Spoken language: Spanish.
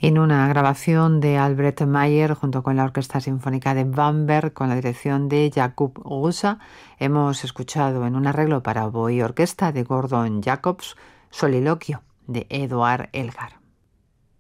En una grabación de Albert Mayer junto con la Orquesta Sinfónica de Bamberg con la dirección de Jakub Gusa, hemos escuchado en un arreglo para oboe y orquesta de Gordon Jacobs Soliloquio de Eduard Elgar.